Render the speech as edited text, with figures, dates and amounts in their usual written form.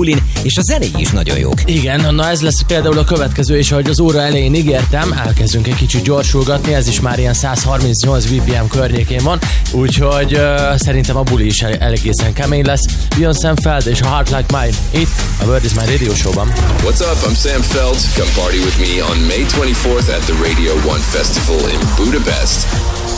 bulin, és a zenéi is nagyon jók. Igen, na ez lesz például a következő, és ahogy az óra elején ígértem, elkezdünk egy kicsit gyorsulgatni, ez is már ilyen 138 BPM környékén van, úgyhogy szerintem a buli is egészen kemény lesz. Beyond Sam Feld és a Heart Like Mine itt a Word is My Radio Show-ban. What's up? I'm Sam Feld. Come party with me on May 24th at the Radio 1 Festival in Budapest.